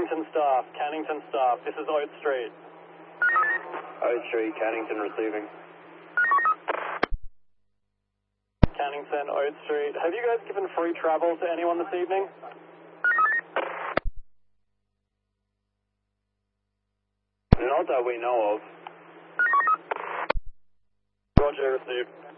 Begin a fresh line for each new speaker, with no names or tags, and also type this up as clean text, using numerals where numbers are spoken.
Cannington staff, this is Oat Street.
Oat Street, Cannington receiving.
Cannington, Oat Street. Have you guys given free travel to anyone this evening?
Not that we know of.
Roger, received.